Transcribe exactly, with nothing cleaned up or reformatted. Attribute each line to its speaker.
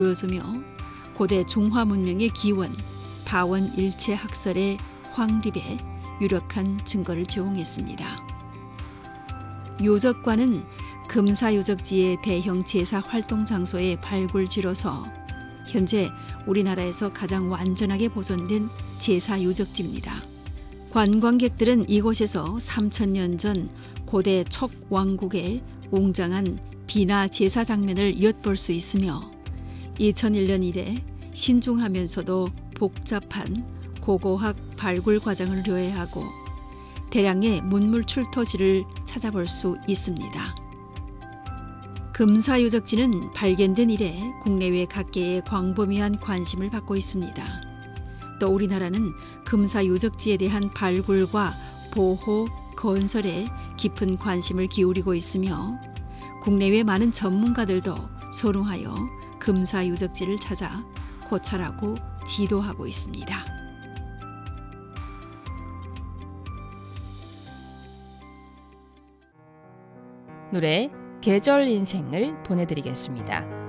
Speaker 1: 보여주며 고대 중화 문명의 기원, 다원 일체 학설의 황립에 유력한 증거를 제공했습니다. 요적관은 금사요적지의 대형 제사 활동 장소의 발굴지로서 현재 우리나라에서 가장 완전하게 보존된 제사 요적지입니다. 관광객들은 이곳에서 삼천 년 전 고대 척왕국의 웅장한 비나 제사 장면을 엿볼 수 있으며 이천일 년 이래 신중하면서도 복잡한 고고학 발굴 과정을 요해하고 대량의 문물 출토지를 찾아볼 수 있습니다. 금사요적지는 발견된 이래 국내외 각계의 광범위한 관심을 받고 있습니다. 또 우리나라는 금사요적지에 대한 발굴과 보호, 건설에 깊은 관심을 기울이고 있으며 국내외 많은 전문가들도 선호하여 금사요적지를 찾아 고찰하고 지도하고 있습니다.
Speaker 2: 노래 계절 인생을 보내드리겠습니다.